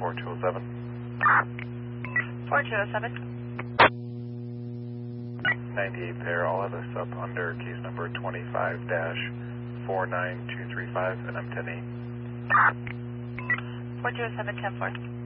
4207. 4207. 98 there. I'll have us up under case number 25-49235, and I'm 10-8. 407, 10-4.